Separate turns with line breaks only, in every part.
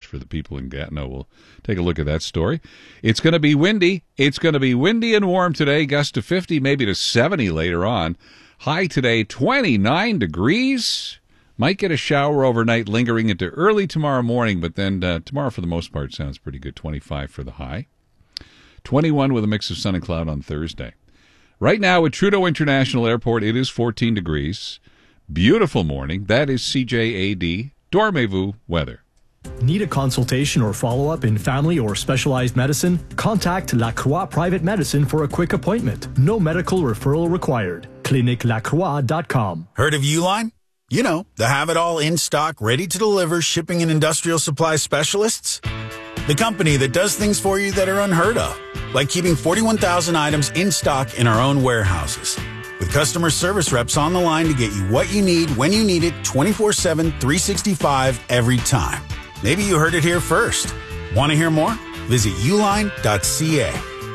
for the people in Gatineau. We'll take a look at that story. It's going to be windy. It's going to be windy and warm today. Gust to 50, maybe to 70 later on. High today, 29 degrees. Might get a shower overnight, lingering into early tomorrow morning, but then tomorrow for the most part sounds pretty good. 25 for the high. 21 with a mix of sun and cloud on Thursday. Right now at Trudeau International Airport, it is 14 degrees. Beautiful morning. That is CJAD Dormez-vous weather.
Need a consultation or follow-up in family or specialized medicine? Contact Lacroix Private Medicine for a quick appointment. No medical referral required. ClinicLacroix.com.
Heard of Uline? You know, the have-it-all in-stock, ready-to-deliver shipping and industrial supply specialists. The company that does things for you that are unheard of, like keeping 41,000 items in stock in our own warehouses. With customer service reps on the line to get you what you need when you need it 24/7, 365 every time. Maybe you heard it here first. Want to hear more? Visit uline.ca.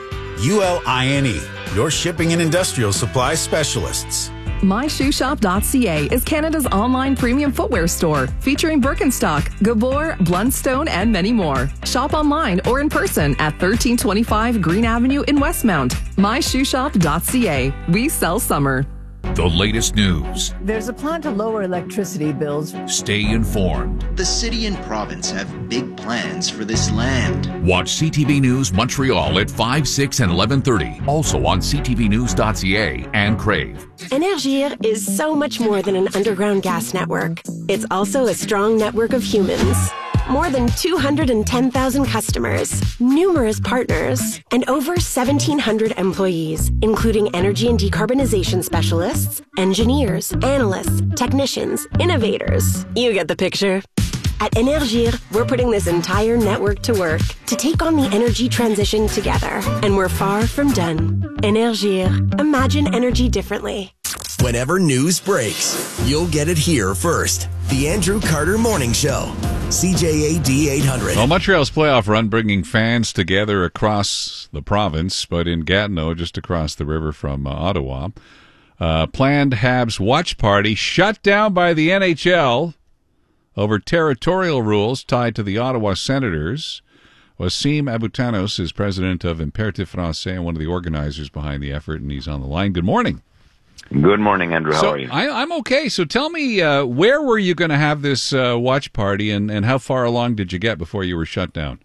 ULINE, your shipping and industrial supply specialists.
MyShoeShop.ca is Canada's online premium footwear store, featuring Birkenstock, Gabor, Blundstone, and many more. Shop online or in person at 1325 Green Avenue in Westmount. MyShoeShop.ca. We sell summer.
The latest news.
There's a plan to lower electricity bills.
Stay informed.
The city and province have big plans for this land.
Watch CTV News Montreal at 5, 6, and 11:30. Also on ctvnews.ca and Crave.
Énergir is so much more than an underground gas network. It's also a strong network of humans. More than 210,000 customers, numerous partners, and over 1,700 employees, including energy and decarbonization specialists, engineers, analysts, technicians, innovators. You get the picture. At Énergir, we're putting this entire network to work to take on the energy transition together. And we're far from done. Énergir. Imagine energy differently.
Whenever news breaks, you'll get it here first. The Andrew Carter Morning Show. CJAD 800.
Well, Montreal's playoff run bringing fans together across the province, but in Gatineau, just across the river from Ottawa. Planned Habs watch party shut down by the NHL over territorial rules tied to the Ottawa Senators. Wasim Aboutanos is president of Imperatif Français and one of the organizers behind the effort, and he's on the line. Good morning.
Good morning, Andrew. How are you?
I'm okay. So tell me, where were you going to have this watch party, and how far along did you get before you were shut down?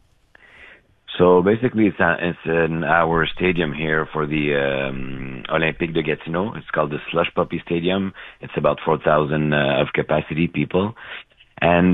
So basically, it's in our stadium here for the Olympique de Gatineau. It's called the Slush Puppy Stadium. It's about 4,000 of capacity people. And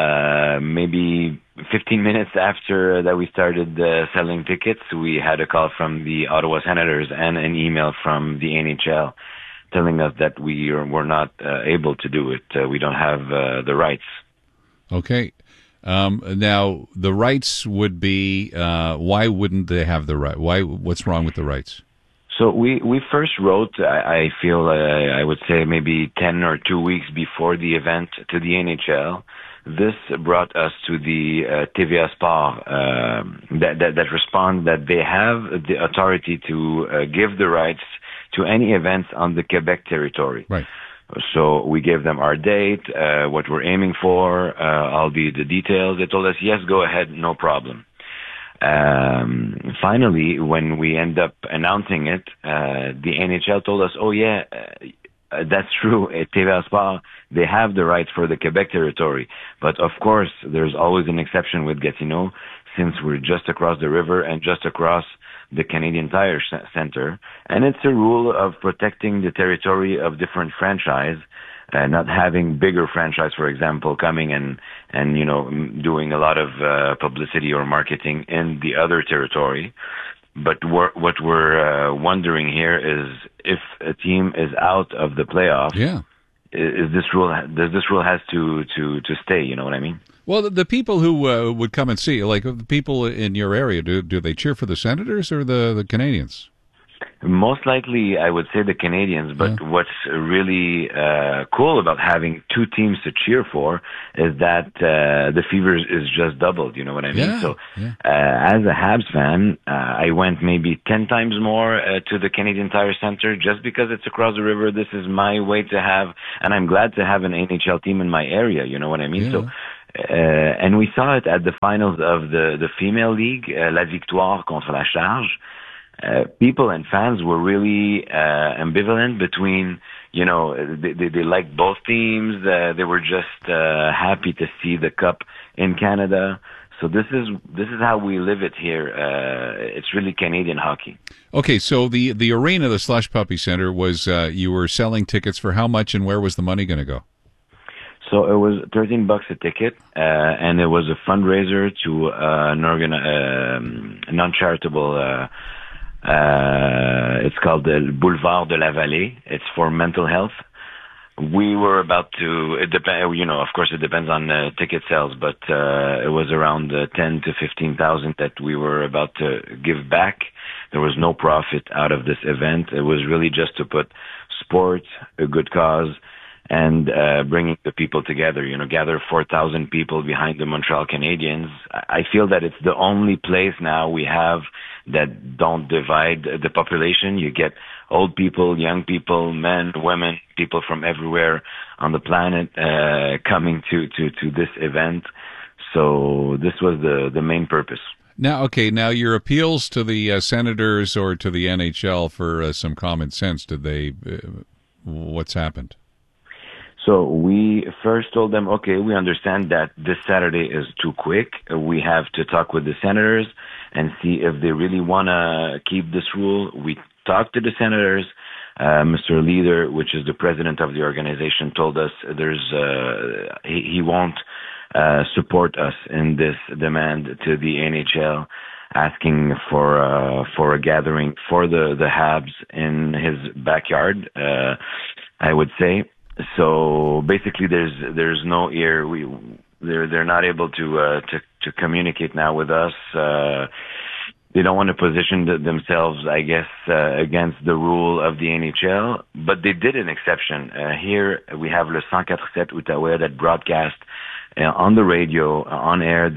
maybe 15 minutes after that we started selling tickets, we had a call from the Ottawa Senators and an email from the NHL telling us that we were not able to do it. We don't have the rights.
Okay. Now, the rights would be, why wouldn't they have the right? What's wrong with the rights?
So we first wrote, I feel, I would say maybe 10 or 2 weeks before the event to the NHL. This brought us to the TVA Sport that respond that they have the authority to give the rights to any events on the Quebec territory.
Right.
So we gave them our date, what we're aiming for, all the details. They told us, yes, go ahead, no problem. Finally, when we end up announcing it, the NHL told us, oh yeah, that's true. At TVA Sport, they have the rights for the Quebec territory. But of course, there's always an exception with Gatineau, since we're just across the river and just across the Canadian Tire Center. And it's a rule of protecting the territory of different franchise, not having bigger franchise, for example, coming and you know, doing a lot of publicity or marketing in the other territory. But what we're wondering here is if a team is out of the playoffs, does this rule has to stay? You know what I mean?
Well, the people who would come and see, like the people in your area, do they cheer for the Senators or the Canadians?
Most likely, I would say the Canadians, but what's really cool about having two teams to cheer for is that the fever is just doubled, you know what I mean? So as a Habs fan, I went maybe 10 times more to the Canadian Tire Center just because it's across the river. This is my way to have, and I'm glad to have an NHL team in my area, you know what I mean? So And we saw it at the finals of the female league, La Victoire contre la Charge. People and fans were really ambivalent between, you know, they liked both teams. They were just happy to see the cup in Canada. So this is how we live it here. It's really Canadian hockey.
Okay, so the arena, the Slush Puppy Center, was you were selling tickets for how much, and where was the money going to go?
So it was $13 a ticket, and it was a fundraiser to a non-charitable. It's called the Boulevard de la Vallée. It's for mental health. We were about to. It depends. You know, of course, it depends on ticket sales, but it was around 10 to 15,000 that we were about to give back. There was no profit out of this event. It was really just to put sport, a good cause, and bringing the people together. You know, gather 4,000 people behind the Montreal Canadiens. I feel that it's the only place now we have that don't divide the population. You get old people, young people, men, women, people from everywhere on the planet coming to this event. So this was the main purpose.
Now, your appeals to the Senators or to the NHL for some common sense, did they? What's happened?
So we first told them, okay, we understand that this Saturday is too quick. We have to talk with the Senators and see if they really want to keep this rule. We talked to the Senators. Mr. Leader, which is the president of the organization, told us he won't support us in this demand to the NHL, asking for a gathering for the Habs in his backyard, I would say. So basically, there's no ear. They're not able to communicate now with us. They don't want to position themselves, I guess, against the rule of the NHL. But they did an exception. Here we have Le 104.7 Outaouais that broadcast on the radio, on air,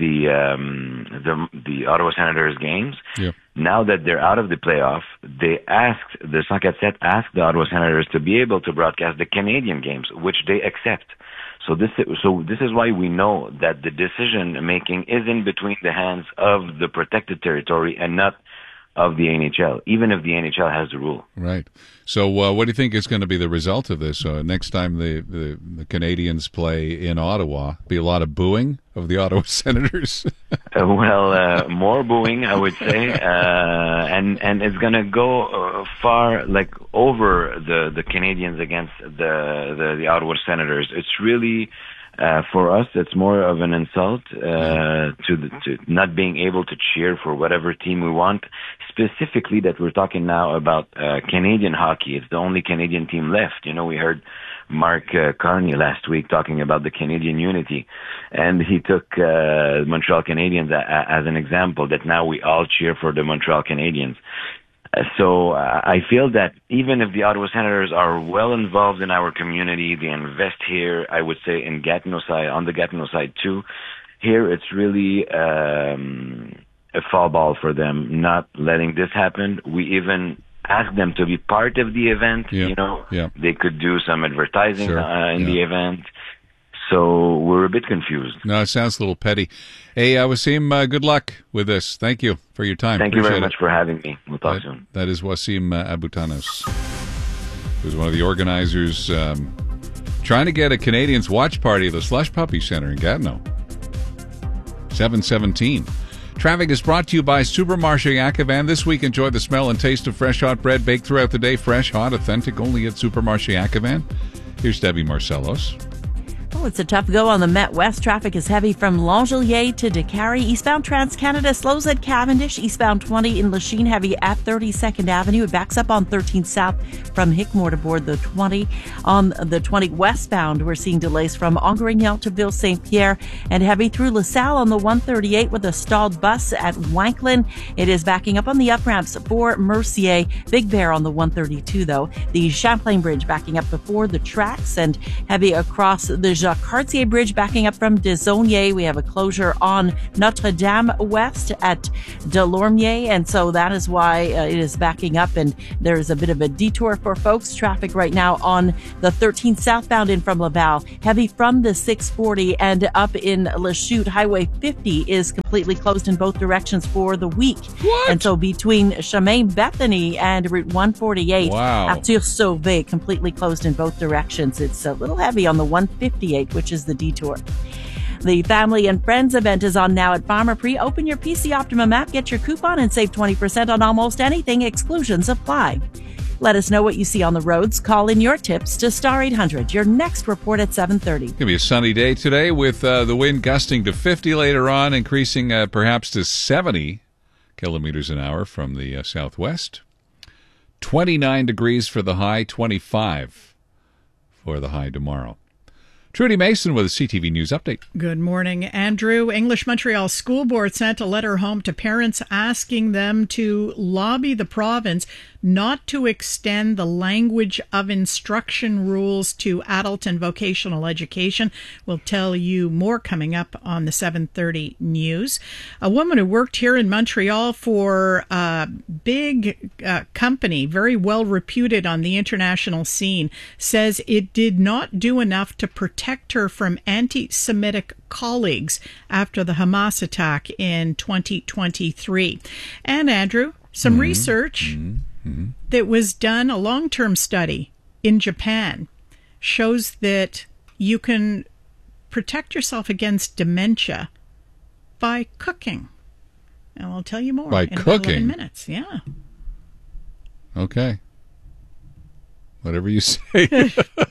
the Ottawa Senators games. Yep. Now that they're out of the playoff, the 104.7 asked the Ottawa Senators to be able to broadcast the Canadian games, which they accept. So this is why we know that the decision making is in between the hands of the protected territory and not of the NHL, even if the NHL has the rule.
Right. So what do you think is going to be the result of this? Next time the Canadians play in Ottawa, be a lot of booing of the Ottawa Senators?
More booing, I would say. And it's going to go far, like, over the Canadians against the Ottawa Senators. It's really... for us, it's more of an insult to not being able to cheer for whatever team we want. Specifically, that we're talking now about Canadian hockey. It's the only Canadian team left. You know, we heard Mark Carney last week talking about the Canadian unity, and he took Montreal Canadiens as an example. That now we all cheer for the Montreal Canadiens. So I feel that even if the Ottawa Senators are well involved in our community, they invest here, I would say in Gatineau side, on the Gatineau side too. Here it's really a fall ball for them, not letting this happen. We even asked them to be part of the event. Yeah. You know, they could do some advertising in the event. So we're a bit confused.
No, it sounds a little petty. Hey, Wasim, good luck with this. Thank you for your time.
Thank you very much for having me. We'll talk soon.
That is Wasim Abutanos, who's one of the organizers trying to get a Canadians watch party at the Slush Puppy Center in Gatineau. 7:17. Traffic is brought to you by Supermarché Ackevan. This week, enjoy the smell and taste of fresh hot bread baked throughout the day. Fresh, hot, authentic, only at Supermarché Ackevan. Here's Debbie Marcellos.
Well, it's a tough go on the Met West. Traffic is heavy from L'Angelier to Décarie. Eastbound Trans-Canada slows at Cavendish. Eastbound 20 in Lachine, heavy at 32nd Avenue. It backs up on 13 South from Hickmore to board the 20. On the 20 westbound, we're seeing delays from Angrignon to Ville-Saint-Pierre and heavy through LaSalle on the 138 with a stalled bus at Wanklyn. It is backing up on the up-ramps for Mercier. Big Bear on the 132, though. The Champlain Bridge backing up before the tracks and heavy across the got Cartier Bridge backing up from Desaulniers. We have a closure on Notre Dame West at Delormier, and so that is why it is backing up, and there's a bit of a detour for folks. Traffic right now on the 13th southbound in from Laval, heavy from the 640 and up in Lachute. Highway 50 is completely closed in both directions for the week.
What?
And so between Chemin Bethany and Route 148, Arthur Sauvé completely closed in both directions. It's a little heavy on the 158, which is the detour. The Family and Friends event is on now at Pharmaprix. Open your PC Optimum app, get your coupon, and save 20% on almost anything. Exclusions apply. Let us know what you see on the roads. Call in your tips to Star 800. Your next report at 7:30.
It's going to be a sunny day today with the wind gusting to 50 later on, increasing perhaps to 70 kilometers an hour from the southwest. 29 degrees for the high, 25 for the high tomorrow. Trudy Mason with a CTV News update.
Good morning, Andrew. English Montreal School Board sent a letter home to parents asking them to lobby the province not to extend the language of instruction rules to adult and vocational education. We'll tell you more coming up on the 7:30 news. A woman who worked here in Montreal for a big company, very well reputed on the international scene, says it did not do enough to protect her from anti-Semitic colleagues after the Hamas attack in 2023. And Andrew, some research that was done, a long-term study in Japan, shows that you can protect yourself against dementia by cooking. And I'll tell you more
by
in
cooking.
About 11 minutes. Yeah.
Okay. Whatever you say.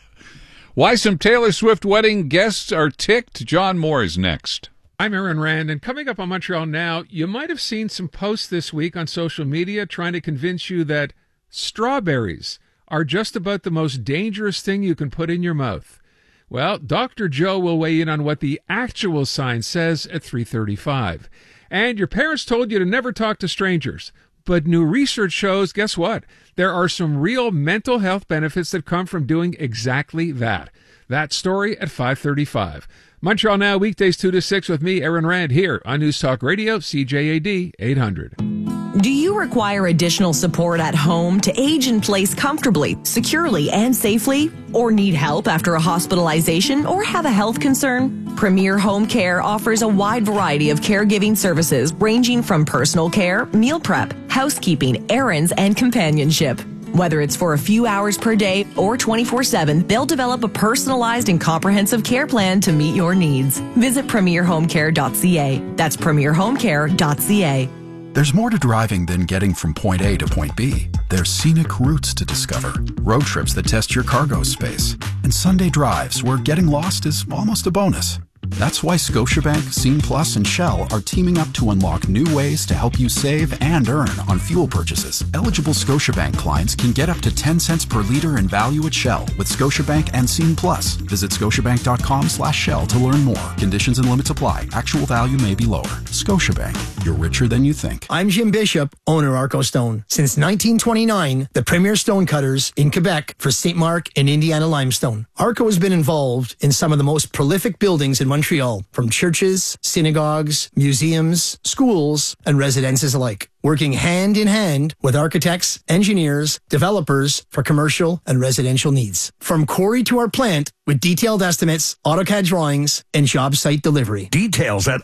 Why some Taylor Swift wedding guests are ticked. John Moore is next.
I'm Aaron Rand, and coming up on Montreal Now, you might have seen some posts this week on social media trying to convince you that strawberries are just about the most dangerous thing you can put in your mouth. Well, Dr. Joe will weigh in on what the actual science says at 3:35. And your parents told you to never talk to strangers. But new research shows, guess what? There are some real mental health benefits that come from doing exactly that. That story at 5:35. Montreal Now, weekdays 2 to 6 with me, Aaron Rand, here on News Talk Radio, CJAD 800.
Do you require additional support at home to age in place comfortably, securely, and safely? Or need help after a hospitalization or have a health concern? Premier Home Care offers a wide variety of caregiving services ranging from personal care, meal prep, housekeeping, errands, and companionship. Whether it's for a few hours per day or 24/7, they'll develop a personalized and comprehensive care plan to meet your needs. Visit premierhomecare.ca. That's premierhomecare.ca.
There's more to driving than getting from point A to point B. There's scenic routes to discover, road trips that test your cargo space, and Sunday drives where getting lost is almost a bonus. That's why Scotiabank, Scene Plus, and Shell are teaming up to unlock new ways to help you save and earn on fuel purchases. Eligible Scotiabank clients can get up to 10 cents per liter in value at Shell with Scotiabank and Scene Plus. Visit scotiabank.com/Shell to learn more. Conditions and limits apply. Actual value may be lower. Scotiabank, you're richer than you think.
I'm Jim Bishop, owner Arco Stone. Since 1929, the premier stone cutters in Quebec for St. Mark and Indiana limestone. Arco has been involved in some of the most prolific buildings in Montreal, from churches, synagogues, museums, schools, and residences alike, working hand in hand with architects, engineers, developers for commercial and residential needs. From quarry to our plant, with detailed estimates, AutoCAD drawings, and job site delivery.
Details at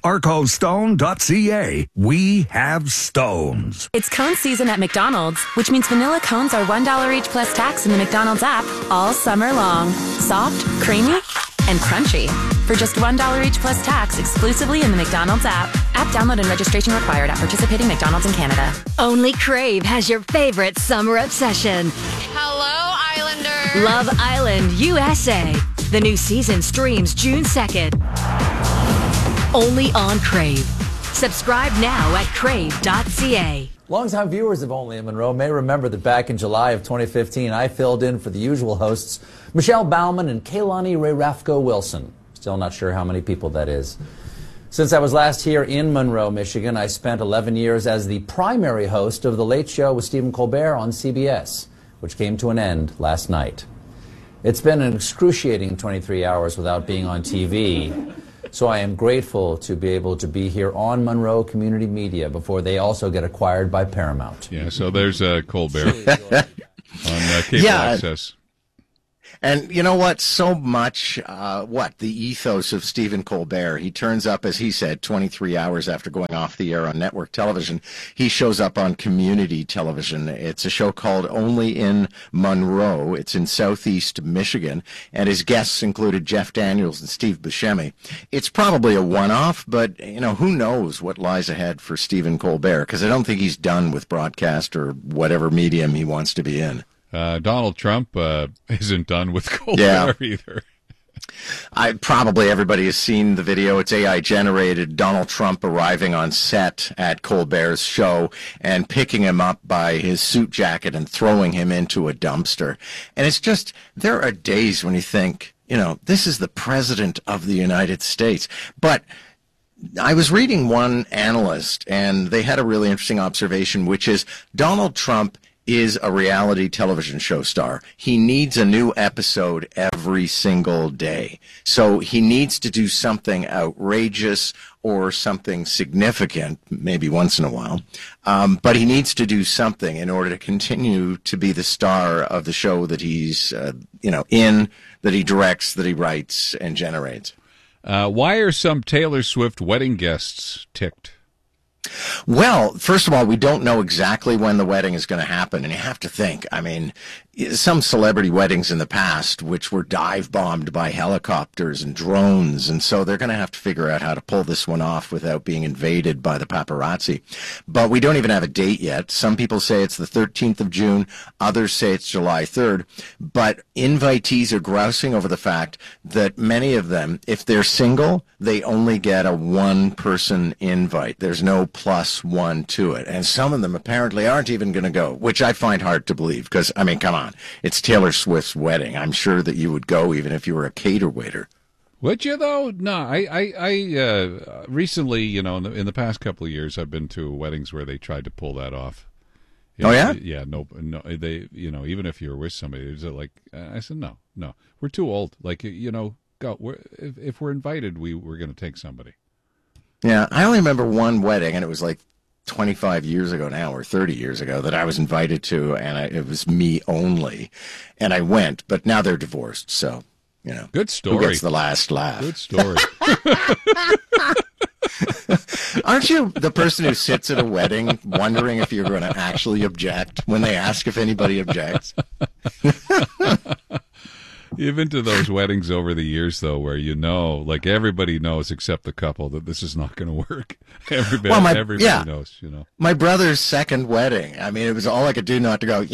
arcostone.ca. We have stones.
It's cone season at McDonald's, which means vanilla cones are $1 each plus tax in the McDonald's app all summer long. Soft, creamy, and crunchy. For just $1 each plus tax exclusively in the McDonald's app. App download and registration required at participating McDonald's in Canada.
Only Crave has your favorite summer obsession.
Hello, Islanders.
Love Island USA. The new season streams June 2nd. Only on Crave. Subscribe now at crave.ca.
Longtime viewers of Only in Monroe may remember that back in July of 2015, I filled in for the usual hosts, Michelle Bauman and Kaylani Ray-Rafko Wilson. Still not sure how many people that is. Since I was last here in Monroe, Michigan, I spent 11 years as the primary host of The Late Show with Stephen Colbert on CBS, which came to an end last night. It's been an excruciating 23 hours without being on TV. So I am grateful to be able to be here on Monroe Community Media before they also get acquired by Paramount.
Yeah, so there's Colbert on cable access.
And you know what? So much, the ethos of Stephen Colbert. He turns up, as he said, 23 hours after going off the air on network television. He shows up on community television. It's a show called Only in Monroe. It's in southeast Michigan. And his guests included Jeff Daniels and Steve Buscemi. It's probably a one-off, but, who knows what lies ahead for Stephen Colbert, because I don't think he's done with broadcast or whatever medium he wants to be in.
Donald Trump isn't done with Colbert either.
Probably everybody has seen the video. It's AI generated. Donald Trump arriving on set at Colbert's show and picking him up by his suit jacket and throwing him into a dumpster. And it's just, there are days when you think, this is the president of the United States. But I was reading one analyst, and they had a really interesting observation, which is Donald Trump is a reality television show star. He needs a new episode every single day. So he needs to do something outrageous or something significant, maybe once in a while. But he needs to do something in order to continue to be the star of the show that he's, in, that he directs, that he writes and generates.
Why are some Taylor Swift wedding guests ticked?
Well, first of all, we don't know exactly when the wedding is going to happen. And you have to think, some celebrity weddings in the past, which were dive bombed by helicopters and drones. And so they're going to have to figure out how to pull this one off without being invaded by the paparazzi. But we don't even have a date yet. Some people say it's the 13th of June. Others say it's July 3rd. But invitees are grousing over the fact that many of them, if they're single, they only get a one-person invite. There's no plus one to it. And some of them apparently aren't even going to go, which I find hard to believe because, come on. It's Taylor Swift's wedding. I'm sure that you would go even if you were a cater waiter.
Would you, though? No, I recently, in the past couple of years, I've been to weddings where they tried to pull that off.
Oh, yeah?
Yeah, no, they, even if you're with somebody, it's like, I said, no, we're too old. Like, go. If we're invited, we're going to take somebody.
Yeah, I only remember one wedding, and it was like 25 years ago now, or 30 years ago, that I was invited to, and it was me only, and I went, but now they're divorced, so,
Good story.
Who gets the last laugh?
Good story.
Aren't you the person who sits at a wedding wondering if you're going to actually object when they ask if anybody objects?
You've been to those weddings over the years, though, where everybody knows except the couple that this is not going to work. Everybody knows,
My brother's second wedding. It was all I could do not to go,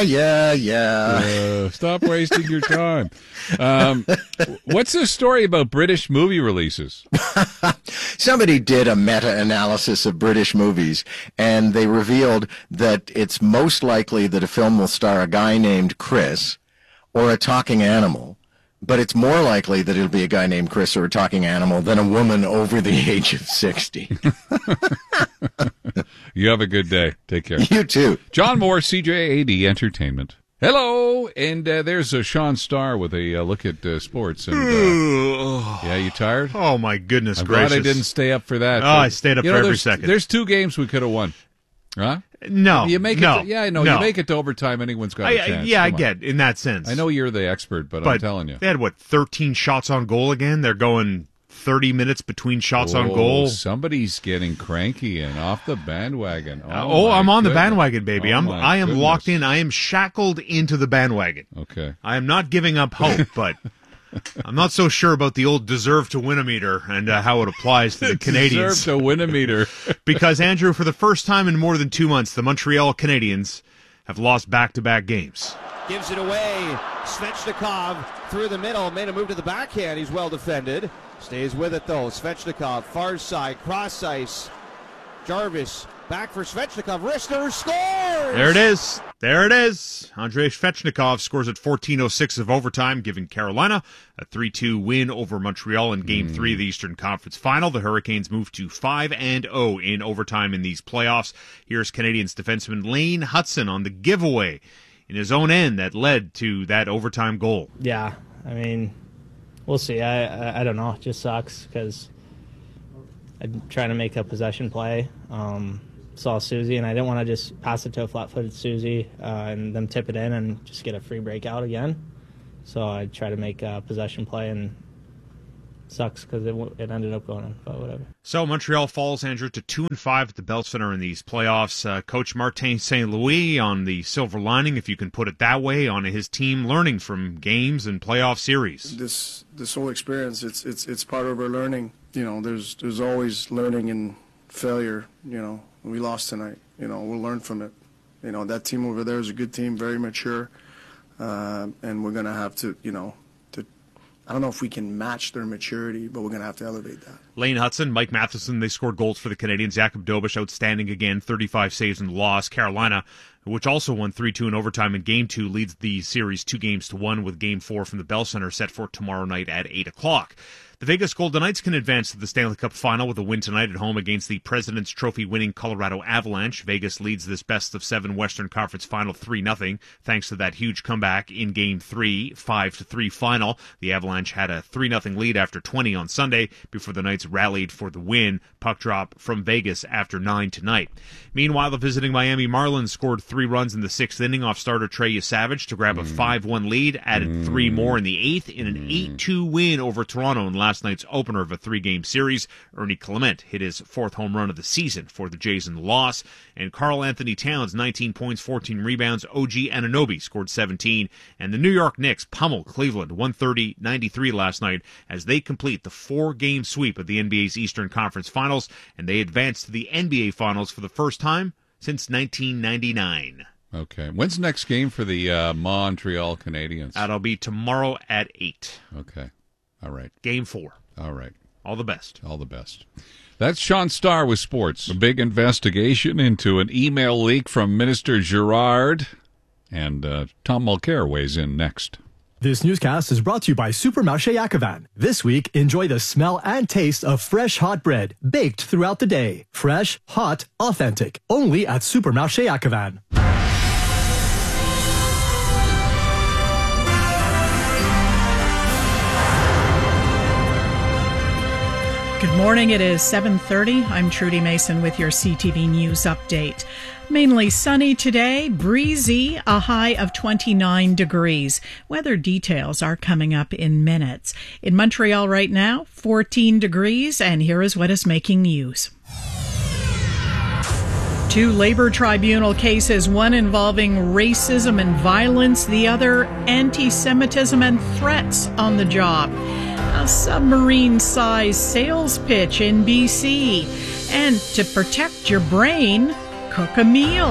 yeah.
Stop wasting your time. What's this story about British movie releases?
Somebody did a meta-analysis of British movies, and they revealed that it's most likely that a film will star a guy named Chris or a talking animal, but it's more likely that it'll be a guy named Chris or a talking animal than a woman over the age of 60.
You have a good day. Take care.
You too.
John Moore, CJAD Entertainment. Hello, and there's Sean Starr with a look at sports. And, yeah, you tired?
Oh, my goodness
I'm
gracious.
glad I didn't stay up for that.
Oh, I stayed up for every second.
There's two games we could have won. Huh?
No,
you make
no,
it. Yeah, I know.
No.
You make it to overtime. Anyone's got a chance.
Yeah, I get in that sense.
I know you're the expert, but I'm telling you,
they had 13 shots on goal again. They're going 30 minutes between shots on goal.
Somebody's getting cranky and off the bandwagon.
I'm on the bandwagon, baby. I am
goodness.
locked in. I am shackled into the bandwagon.
Okay.
I am not giving up hope, but I'm not so sure about the old deserve to win a meter and how it applies to the Canadians.
Deserve to win a meter.
Because, Andrew, for the first time in more than 2 months, the Montreal Canadiens have lost back-to-back games.
Gives it away. Svechnikov through the middle, made a move to the backhand. He's well defended. Stays with it, though. Svechnikov, far side, cross ice. Jarvis back for Svechnikov. Rister scores!
There it is. There it is. Andrei Svechnikov scores at 14:06 of overtime, giving Carolina a 3-2 win over Montreal in Game 3 of the Eastern Conference Final. The Hurricanes move to 5-0 in overtime in these playoffs. Here's Canadiens defenseman Lane Hudson on the giveaway in his own end that led to that overtime goal.
Yeah, I mean, we'll see. I don't know. It just sucks because I'm trying to make a possession play. Saw Susie, and I didn't want to just pass it to a flat-footed Susie and them tip it in and just get a free breakout again. So I tried to make a possession play, and it sucks because it ended up going in, but whatever.
So Montreal falls, Andrew, to 2-5 at the Bell Center in these playoffs. Coach Martin St. Louis on the silver lining, if you can put it that way, on his team learning from games and playoff series.
This whole experience, it's part of our learning. You know, there's always learning and failure. You know, we lost tonight. You know, we'll learn from it. You know, that team over there is a good team, very mature, and we're gonna have to, I don't know if we can match their maturity, but we're going to have to elevate that.
Lane Hudson, Mike Matheson, they scored goals for the Canadians. Jakob Dobish outstanding again, 35 saves in the loss. Carolina, which also won 3-2 in overtime in Game 2, leads the series 2-1 with Game 4 from the Bell Center set for tomorrow night at 8 o'clock. The Vegas Golden Knights can advance to the Stanley Cup Final with a win tonight at home against the President's Trophy-winning Colorado Avalanche. Vegas leads this best-of-7 Western Conference Final 3-0, thanks to that huge comeback in Game 3, 5-3 final. The Avalanche had a 3-0 lead after 20 on Sunday before the Knights rallied for the win. Puck drop from Vegas after 9 tonight. Meanwhile, the visiting Miami Marlins scored 3 runs in the 6th inning off starter Trey Savage to grab a 5-1 lead, added 3 more in the 8th in an 8-2 win over Toronto in last night's opener of a 3-game series. Ernie Clement hit his 4th home run of the season for the Jays in the loss. And Karl Anthony Towns, 19 points, 14 rebounds. OG Anunoby scored 17. And the New York Knicks pummeled Cleveland 130-93 last night as they complete the 4-game sweep of the NBA's Eastern Conference Finals, and they advance to the NBA Finals for the first time since 1999.
Okay. When's the next game for the Montreal Canadiens?
That'll be tomorrow at 8.
Okay. All right.
Game 4.
All right.
All the best.
All the best. That's Sean Starr with sports. A big investigation into an email leak from Minister Girard. And Tom Mulcair weighs in next.
This newscast is brought to you by Supermarché Yakavan. This week, enjoy the smell and taste of fresh hot bread, baked throughout the day. Fresh, hot, authentic. Only at Supermarché Yakavan.
Good morning. It is 7:30. I'm Trudy Mason with your CTV News update. Mainly sunny today, breezy, a high of 29 degrees. Weather details are coming up in minutes. In Montreal right now, 14 degrees, and here is what is making news. 2 labor tribunal cases, one involving racism and violence, the other anti-Semitism and threats on the job. A submarine-sized sales pitch in BC. And to protect your brain, cook a meal.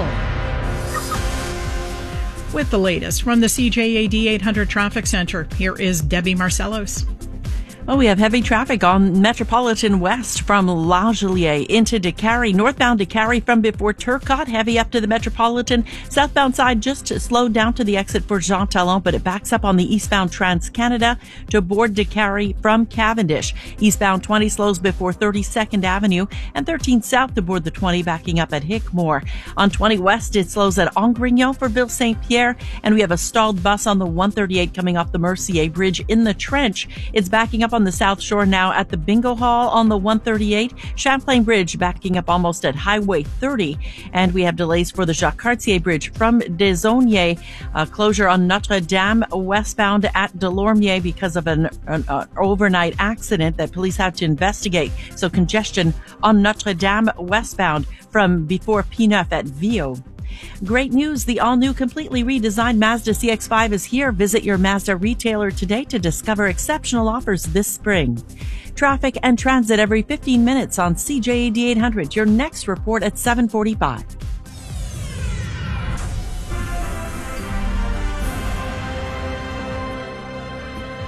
With the latest from the CJAD 800 Traffic Center, here is Debbie Marcellos.
Well, we have heavy traffic on Metropolitan West from L'Angelier into Décarie. Northbound Décarie from before Turcotte, heavy up to the Metropolitan. Southbound side just slowed down to the exit for Jean Talon, but it backs up on the eastbound Trans-Canada to board Décarie from Cavendish. Eastbound 20 slows before 32nd Avenue and 13 south to board the 20, backing up at Hickmore. On 20 West, it slows at Angrignon for Ville Saint-Pierre, and we have a stalled bus on the 138 coming off the Mercier Bridge in the Trench. It's backing up on the South Shore now at the Bingo Hall on the 138. Champlain Bridge backing up almost at Highway 30. And we have delays for the Jacques Cartier Bridge from Desaulniers. Closure on Notre Dame westbound at Delormier because of an overnight accident that police have to investigate. So congestion on Notre Dame westbound from before P9 at Vio. Great news. The all-new, completely redesigned Mazda CX-5 is here. Visit your Mazda retailer today to discover exceptional offers this spring. Traffic and transit every 15 minutes on CJAD 800. Your next report at 7:45.
In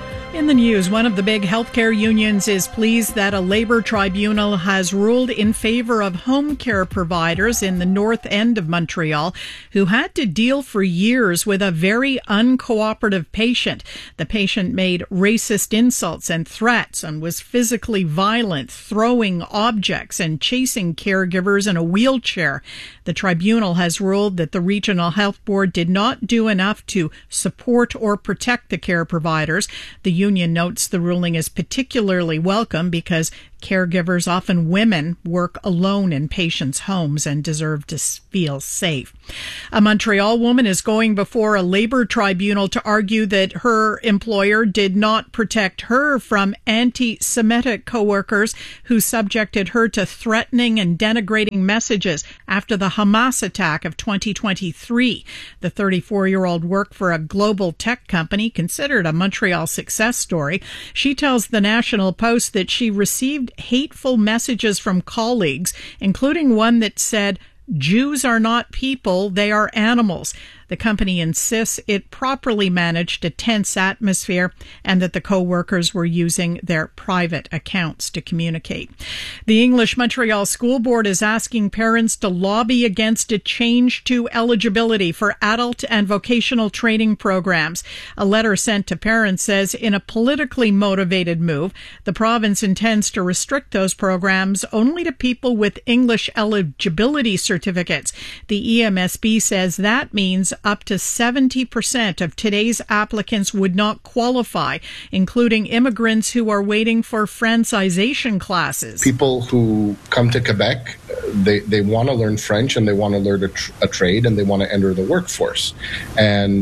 the news, one of the big healthcare unions is pleased that a labor tribunal has ruled in favor of home care providers in the north end of Montreal who had to deal for years with a very uncooperative patient. The patient made racist insults and threats and was physically violent, throwing objects and chasing caregivers in a wheelchair. The tribunal has ruled that the Regional Health Board did not do enough to support or protect the care providers. The union notes the ruling is particularly welcome because caregivers, often women, work alone in patients' homes and deserve to feel safe. A Montreal woman is going before a labor tribunal to argue that her employer did not protect her from anti-Semitic coworkers who subjected her to threatening and denigrating messages after the Hamas attack of 2023. The 34-year-old worked for a global tech company considered a Montreal success story. She tells the National Post that she received hateful messages from colleagues, including one that said, "Jews are not people, they are animals." The company insists it properly managed a tense atmosphere and that the co-workers were using their private accounts to communicate. The English Montreal School Board is asking parents to lobby against a change to eligibility for adult and vocational training programs. A letter sent to parents says in a politically motivated move, the province intends to restrict those programs only to people with English eligibility certificates. The EMSB says that means up to 70% of today's applicants would not qualify, including immigrants who are waiting for francization classes.
People who come to Quebec, they want to learn French and they want to learn a trade and they want to enter the workforce. And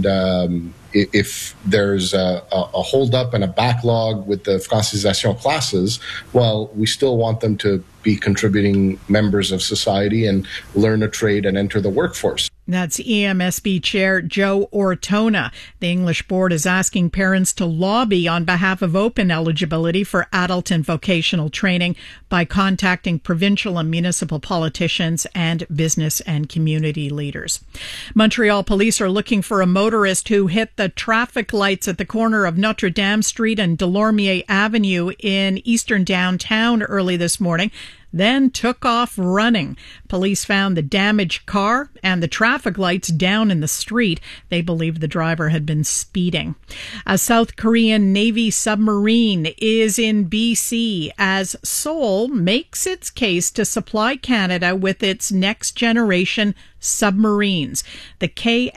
if there's a holdup and a backlog with the francisation classes, well, we still want them to be contributing members of society and learn a trade and enter the workforce.
That's EMSB Chair Joe Ortona. The English Board is asking parents to lobby on behalf of open eligibility for adult and vocational training by contacting provincial and municipal politicians and business and community leaders. Montreal police are looking for a motorist who hit the traffic lights at the corner of Notre Dame Street and Delormier Avenue in eastern downtown early this morning, then took off running. Police found the damaged car and the traffic lights down in the street. They believe the driver had been speeding. A South Korean Navy submarine is in BC as Seoul makes its case to supply Canada with its next generation submarines. The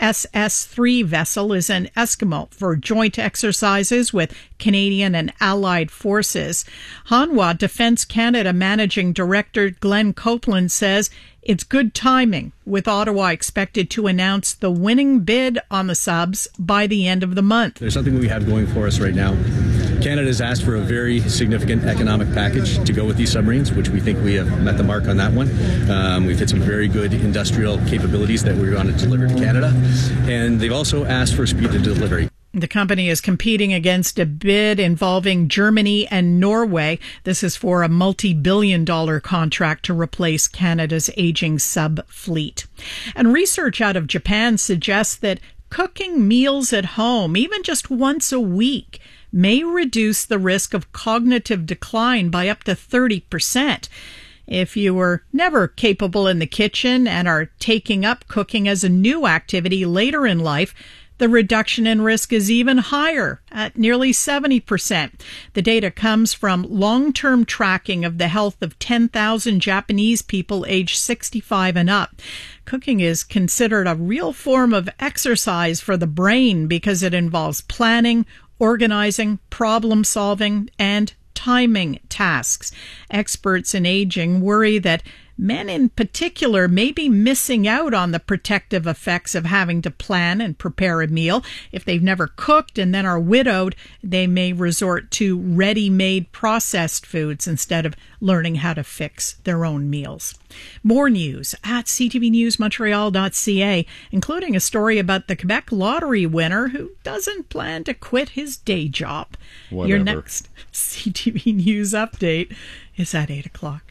KSS-3 vessel is an Eskimo for joint exercises with Canadian and Allied forces. Hanwha Defence Canada Managing Director Glenn Copeland says it's good timing, with Ottawa expected to announce the winning bid on the subs by the end of the month.
There's something we have going for us right now. Canada's asked for a very significant economic package to go with these submarines, which we think we have met the mark on that one. We've hit some very good industrial capabilities that we're going to deliver to Canada, and they've also asked for speed of delivery.
The company is competing against a bid involving Germany and Norway. This is for a multi-billion-dollar contract to replace Canada's aging sub-fleet. And research out of Japan suggests that cooking meals at home, even just once a week, may reduce the risk of cognitive decline by up to 30%. If you were never capable in the kitchen and are taking up cooking as a new activity later in life, the reduction in risk is even higher at nearly 70%. The data comes from long-term tracking of the health of 10,000 Japanese people aged 65 and up. Cooking is considered a real form of exercise for the brain because it involves planning, organizing, problem solving, and timing tasks. Experts in aging worry that men in particular may be missing out on the protective effects of having to plan and prepare a meal. If they've never cooked and then are widowed, they may resort to ready-made processed foods instead of learning how to fix their own meals. More news at ctvnewsmontreal.ca, including a story about the Quebec lottery winner who doesn't plan to quit his day job.
Whatever.
Your next CTV News update is at 8 o'clock.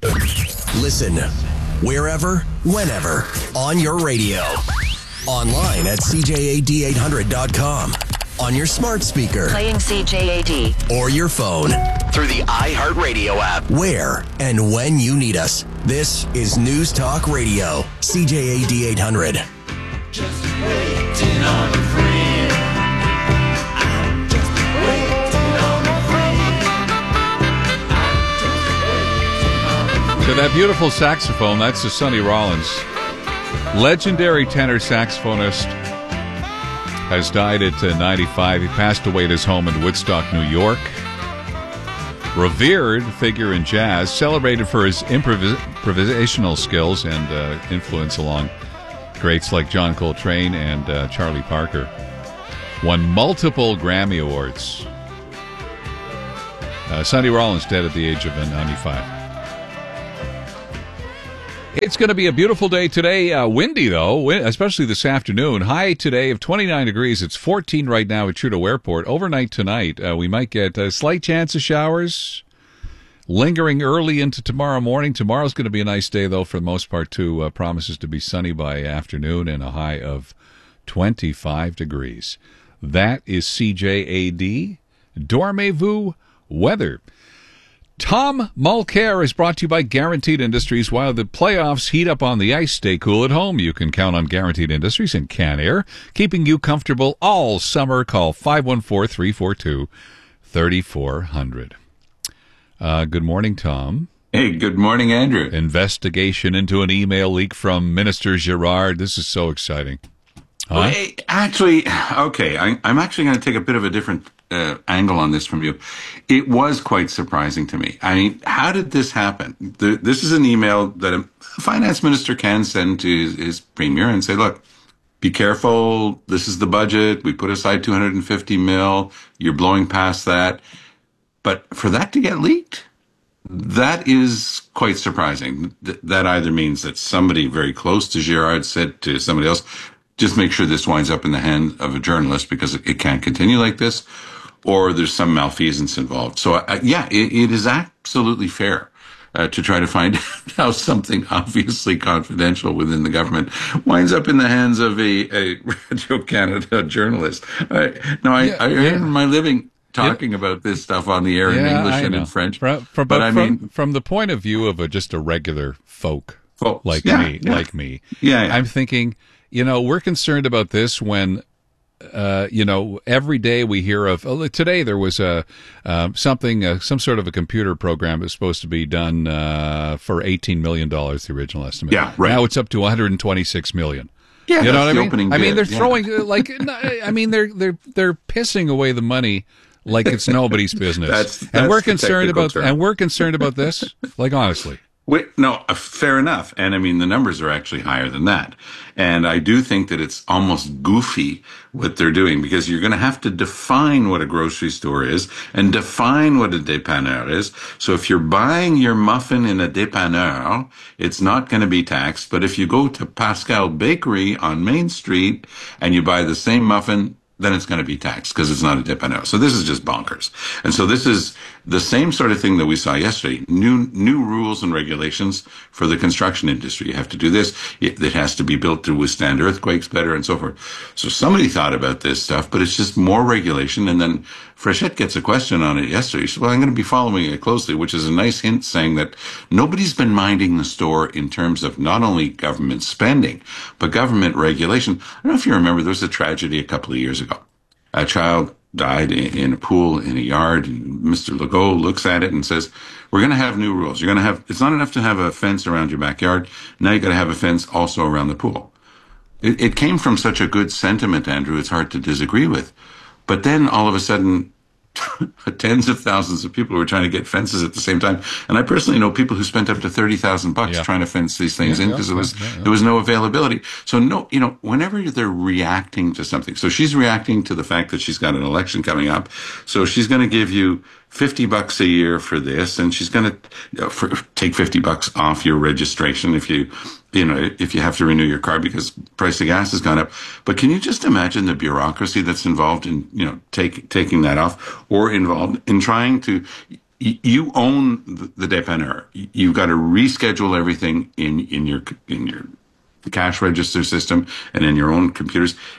Listen wherever, whenever, on your radio. Online at CJAD800.com. on your smart speaker.
Playing CJAD.
Or your phone. Through the iHeartRadio app. Where and when you need us. This is News Talk Radio. CJAD 800.
Just waiting on a friend. I'm just waiting on a friend.
So that beautiful saxophone, that's the Sonny Rollins. Legendary tenor saxophonist, has died at 95. He passed away at his home in Woodstock, New York. Revered figure in jazz, celebrated for his improvisational skills and influence along greats like John Coltrane and Charlie Parker. Won multiple Grammy Awards. Sonny Rollins dead at the age of 95. It's going to be a beautiful day today. Windy, though, especially this afternoon. High today of 29 degrees. It's 14 right now at Trudeau Airport. Overnight tonight, we might get a slight chance of showers lingering early into tomorrow morning. Tomorrow's going to be a nice day, though, for the most part, too. Promises to be sunny by afternoon and a high of 25 degrees. That is CJAD. Dormez-vous weather. Tom Mulcair is brought to you by Guaranteed Industries. While the playoffs heat up on the ice, stay cool at home. You can count on Guaranteed Industries and Can-Air, keeping you comfortable all summer. Call 514-342-3400. Good morning, Tom.
Hey, good morning, Andrew.
Investigation into an email leak from Minister Girard. This is so exciting. Huh?
Well, actually, okay, I'm actually going to take a bit of a different angle on this from you. It was quite surprising to me. I mean, how did this happen? This is an email that a finance minister can send to his premier and say, look, be careful. This is the budget. We put aside 250 mil. You're blowing past that. But for that to get leaked, that is quite surprising. That either means that somebody very close to Girard said to somebody else, just make sure this winds up in the hand of a journalist because it can't continue like this, or there's some malfeasance involved. So, it is absolutely fair to try to find out how something obviously confidential within the government winds up in the hands of a Radio Canada journalist. I earn my living talking about this stuff on the air in English and in French.
From the point of view of just a regular folks like me, I'm thinking, we're concerned about this when, every day we hear of, today there was some sort of a computer program that's supposed to be done for $18 million, the original estimate.
Yeah, right.
Now it's up to $126 million.
Yeah,
you know what I mean?
Opening
I mean, they're
bid,
throwing they're pissing away the money like it's nobody's business.
That's
we're concerned about this. Like, honestly.
Fair enough. And I mean, the numbers are actually higher than that. And I do think that it's almost goofy what they're doing, because you're going to have to define what a grocery store is and define what a dépanneur is. So if you're buying your muffin in a dépanneur, it's not going to be taxed. But if you go to Pascal Bakery on Main Street and you buy the same muffin, then it's going to be taxed because it's not a dépanneur. So this is just bonkers. And so this is the same sort of thing that we saw yesterday. New rules and regulations for the construction industry. You have to do this. It has to be built to withstand earthquakes better and so forth. So somebody thought about this stuff, but it's just more regulation. And then Frechette gets a question on it yesterday. She said, well, I'm going to be following it closely, which is a nice hint saying that nobody's been minding the store in terms of not only government spending, but government regulation. I don't know if you remember, there was a tragedy a couple of years ago. A child died in a pool in a yard, and Mr. Legault looks at it and says, we're going to have new rules. It's not enough to have a fence around your backyard. Now you got to have a fence also around the pool. It came from such a good sentiment, Andrew, it's hard to disagree with. But then all of a sudden, tens of thousands of people were trying to get fences at the same time. And I personally know people who spent up to $30,000 trying to fence these things in because there was no availability. So whenever they're reacting to something, so she's reacting to the fact that she's got an election coming up. So she's going to give you $50 a year for this, and she's going to take $50 off your registration if you have to renew your car because price of gas has gone up. But can you just imagine the bureaucracy that's involved in, taking that off, or involved in trying to, you own the dépanneur. You've got to reschedule everything in your cash register system and in your own computers.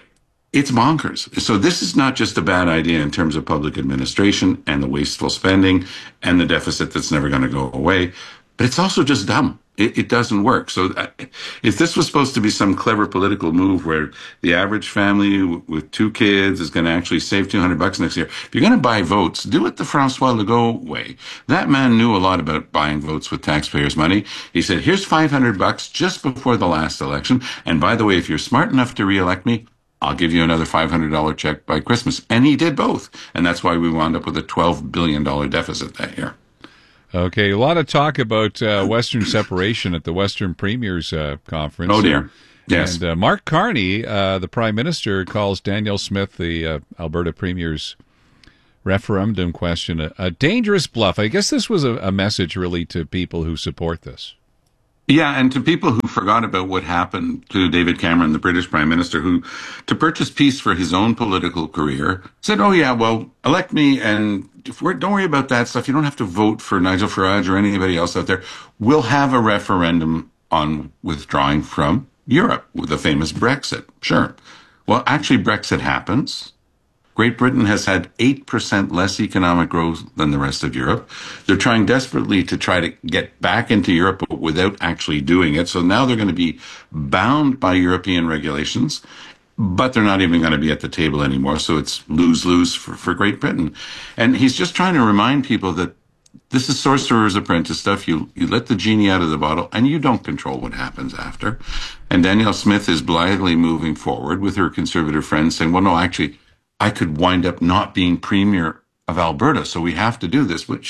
It's bonkers. So this is not just a bad idea in terms of public administration and the wasteful spending and the deficit that's never going to go away, but it's also just dumb. It doesn't work. So if this was supposed to be some clever political move where the average family with 2 kids is going to actually save $200 next year, if you're going to buy votes, do it the Francois Legault way. That man knew a lot about buying votes with taxpayers' money. He said, here's $500 just before the last election. And by the way, if you're smart enough to reelect me, I'll give you another $500 check by Christmas. And he did both. And that's why we wound up with a $12 billion deficit that year.
Okay, a lot of talk about Western separation at the Western Premiers Conference.
Oh, dear. Yes.
And Mark Carney, the Prime Minister, calls Danielle Smith, the Alberta Premier's referendum question, a dangerous bluff. I guess this was a message, really, to people who support this.
Yeah, and to people who forgot about what happened to David Cameron, the British Prime Minister, who, to purchase peace for his own political career, said, oh, yeah, well, elect me, and don't worry about that stuff. You don't have to vote for Nigel Farage or anybody else out there. We'll have a referendum on withdrawing from Europe with the famous Brexit. Sure. Well, actually, Brexit happens. Great Britain has had 8% less economic growth than the rest of Europe. They're trying desperately to try to get back into Europe but without actually doing it. So now they're going to be bound by European regulations, but they're not even going to be at the table anymore. So it's lose-lose for Great Britain. And he's just trying to remind people that this is Sorcerer's Apprentice stuff. You let the genie out of the bottle, and you don't control what happens after. And Danielle Smith is blithely moving forward with her Conservative friends saying, well, no, actually, I could wind up not being Premier of Alberta, so we have to do this. But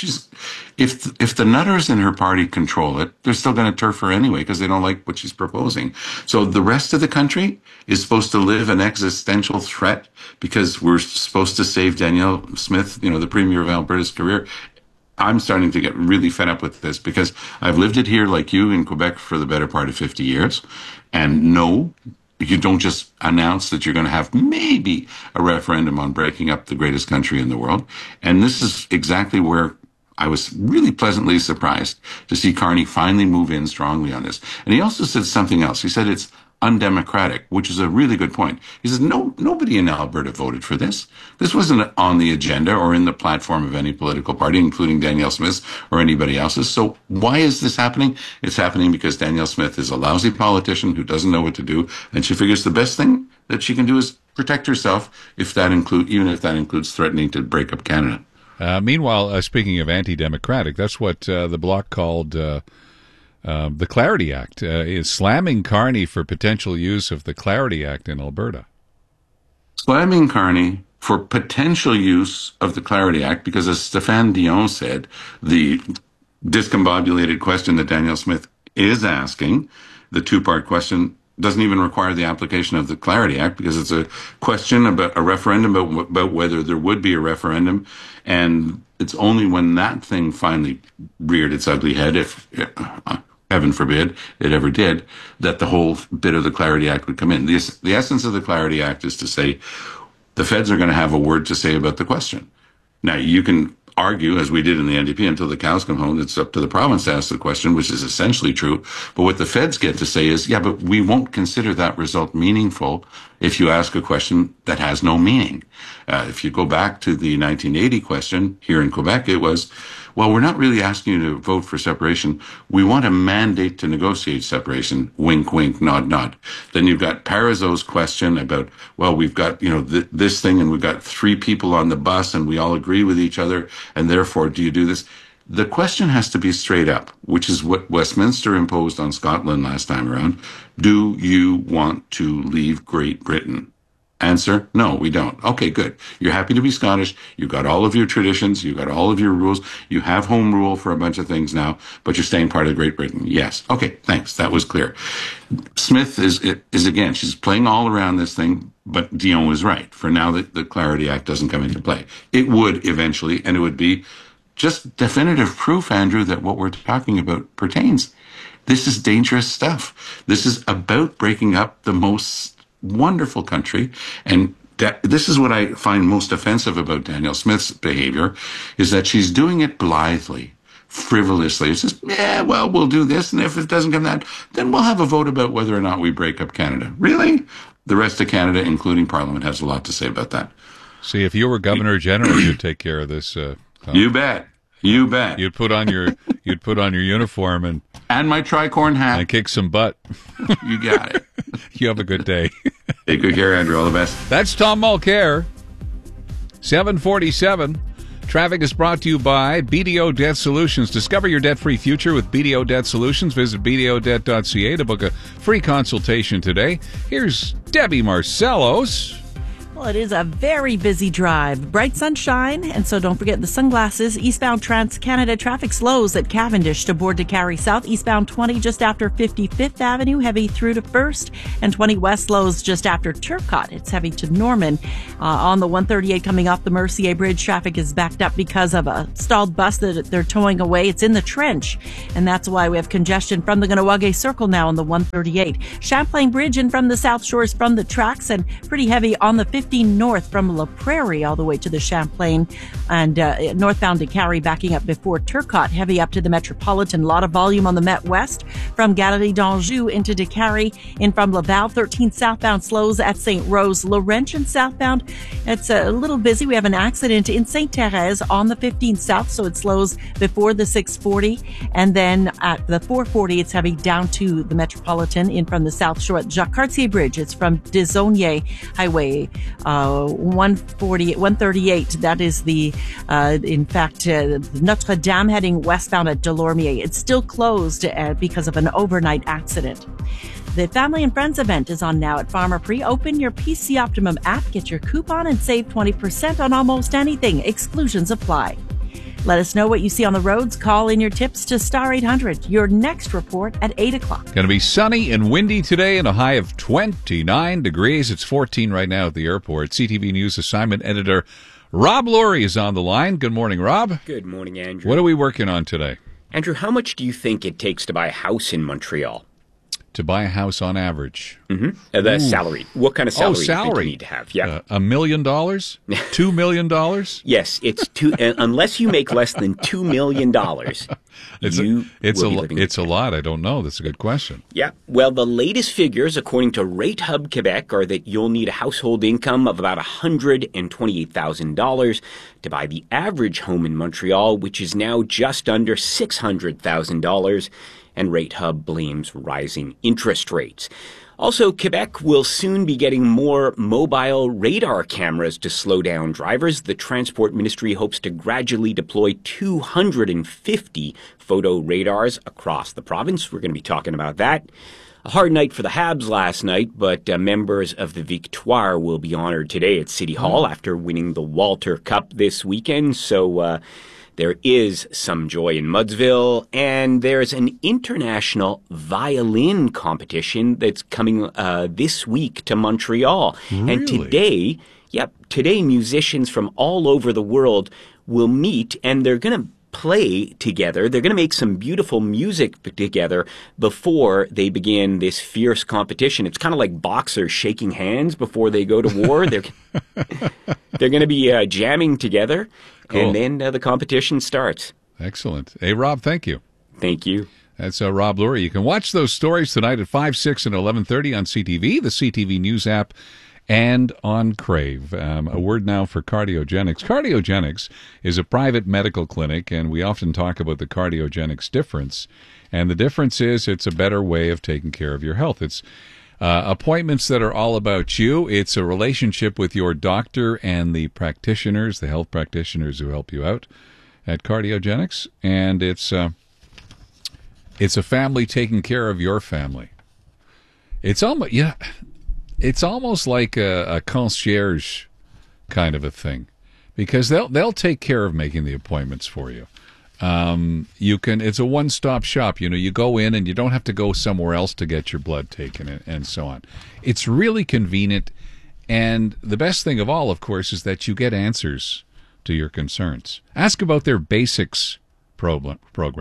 if the nutters in her party control it, they're still going to turf her anyway because they don't like what she's proposing. So the rest of the country is supposed to live an existential threat because we're supposed to save Danielle Smith, the Premier of Alberta's career. I'm starting to get really fed up with this because I've lived it here like you in Quebec for the better part of 50 years. And no, you don't just announce that you're going to have maybe a referendum on breaking up the greatest country in the world. And this is exactly where I was really pleasantly surprised to see Carney finally move in strongly on this. And he also said something else. He said it's undemocratic, which is a really good point. He says, nobody in Alberta voted for this. This wasn't on the agenda or in the platform of any political party, including Danielle Smith's or anybody else's. So why is this happening? It's happening because Danielle Smith is a lousy politician who doesn't know what to do, and she figures the best thing that she can do is protect herself, even if that includes threatening to break up Canada.
Meanwhile, speaking of anti-democratic, that's what the Bloc called the Clarity Act, is slamming Carney for potential use of the Clarity Act in Alberta.
Slamming Carney for potential use of the Clarity Act because, as Stéphane Dion said, the discombobulated question that Danielle Smith is asking, the 2-part question, doesn't even require the application of the Clarity Act because it's a question about a referendum about whether there would be a referendum. And it's only when that thing finally reared its ugly head, if heaven forbid it ever did, that the whole bit of the Clarity Act would come in. The essence of the Clarity Act is to say the feds are going to have a word to say about the question. Now, you can argue, as we did in the NDP, until the cows come home, it's up to the province to ask the question, which is essentially true. But what the feds get to say is, yeah, but we won't consider that result meaningful if you ask a question that has no meaning. If you go back to the 1980 question here in Quebec, it was, well, we're not really asking you to vote for separation. We want a mandate to negotiate separation. Wink, wink, nod, nod. Then you've got Parizeau's question about, well, we've got, this thing and we've got 3 people on the bus and we all agree with each other. And therefore, do you do this? The question has to be straight up, which is what Westminster imposed on Scotland last time around. Do you want to leave Great Britain? Answer, no, we don't. Okay, good. You're happy to be Scottish. You've got all of your traditions. You've got all of your rules. You have home rule for a bunch of things now, but you're staying part of Great Britain. Yes. Okay, thanks. That was clear. Smith is again, she's playing all around this thing, but Dion was right. For now, the Clarity Act doesn't come into play. It would eventually, and it would be just definitive proof, Andrew, that what we're talking about pertains. This is dangerous stuff. This is about breaking up the most wonderful country. And this is what I find most offensive about Danielle Smith's behavior, is that she's doing it blithely, frivolously. It's just, yeah, well, we'll do this, and if it doesn't come that, then we'll have a vote about whether or not we break up Canada. Really? the rest of Canada, including Parliament, has a lot to say about that.
See, if you were Governor General, you'd take care of this. Tom.
You bet. You bet.
You'd put on your uniform and
my tricorn hat
and kick some butt.
You got it.
You have a good day.
Take good care, Andrew. All the best.
That's Tom Mulcair. 747. Traffic is brought to you by BDO Debt Solutions. Discover your debt-free future with BDO Debt Solutions. Visit BDOdebt.ca to book a free consultation today. Here's Debbie Marcellos.
Well, it is a very busy drive. Bright sunshine, and so don't forget the sunglasses. Eastbound Trans-Canada traffic slows at Cavendish to board to Carry South. Eastbound 20 just after 55th Avenue, heavy through to 1st. And 20 West slows just after Turcotte. It's heavy to Norman. On the 138 coming off the Mercier Bridge, traffic is backed up because of a stalled bus that they're towing away. It's in the trench, and that's why we have congestion from the Ganawage Circle now on the 138. Champlain Bridge in from the South Shores from the tracks, and pretty heavy on the 50 north from La Prairie all the way to the Champlain, and northbound to Carry backing up before Turcotte, heavy up to the Metropolitan. A lot of volume on the Met West from Galerie d'Anjou into Décarie, in from Laval. 13 southbound slows at St. Rose. Laurentian southbound, it's a little busy. We have an accident in St. Thérèse on the 15 south, so it slows before the 640, and then at the 440 it's heavy down to the Metropolitan in from the South Shore. Jacques Cartier Bridge, it's from Desaulniers Highway 138. That is the, in fact, Notre Dame heading westbound at Delormier. It's still closed because of an overnight accident. The Family and Friends event is on now at Pharmaprix. Open your PC Optimum app, get your coupon, and save 20% on almost anything. Exclusions apply. Let us know what you see on the roads. Call in your tips to Star 800. Your next report at 8 o'clock.
Going to be sunny and windy today and a high of 29 degrees. It's 14 right now at the airport. CTV News assignment editor Rob Lurie is on the line. Good morning, Rob.
Good morning, Andrew.
What are we working on today?
Andrew, how much do you think it takes to buy a house in Montreal?
To buy a house on average.
Mm-hmm. The salary. What kind of salary do you think you need to have? Yeah.
$1 million? $2 million?
Yes, it's two. Unless you make less than $2 million,
it's a lot. I don't know. That's a good question.
Yeah. Well, the latest figures, according to Rate Hub Quebec, are that you'll need a household income of about $128,000 to buy the average home in Montreal, which is now just under $600,000. And Rate Hub blames rising interest rates. Also, Quebec will soon be getting more mobile radar cameras to slow down drivers. The Transport Ministry hopes to gradually deploy 250 photo radars across the province. We're going to be talking about that. A hard night for the Habs last night, but members of the Victoire will be honored today at City Hall after winning the Walter Cup this weekend. So, there is some joy in Mudsville, and there's an international violin competition that's coming this week to Montreal.
Really?
And today musicians from all over the world will meet, and they're going to play together. They're going to make some beautiful music together before they begin this fierce competition. It's kind of like boxers shaking hands before they go to war. They're going to be jamming together. Cool. And then the competition starts.
Excellent. Hey, Rob, thank you.
Thank you.
That's Rob Lurie. You can watch those stories tonight at 5, 6, and 11:30 on CTV, the CTV News app, and on Crave. A word now for Cardiogenics. Cardiogenics is a private medical clinic, and we often talk about the Cardiogenics difference. And the difference is it's a better way of taking care of your health. It's appointments that are all about you. It's a relationship with your doctor and the practitioners, the health practitioners who help you out at Cardiogenics. And it's a family taking care of your family. It's almost like a concierge kind of a thing, because they'll take care of making the appointments for you. It's a one-stop shop. You go in and you don't have to go somewhere else to get your blood taken and so on. It's really convenient. And the best thing of all, of course, is that you get answers to your concerns. Ask about their basics program.